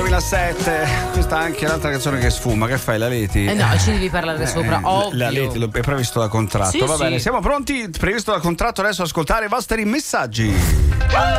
2007. Questa è anche l'altra canzone che sfuma. Che fai, la Leti? No, ci devi parlare sopra, ovvio. La Leti è previsto da contratto. Sì, Va bene, sì. siamo pronti? Previsto da contratto adesso ascoltare i vostri messaggi.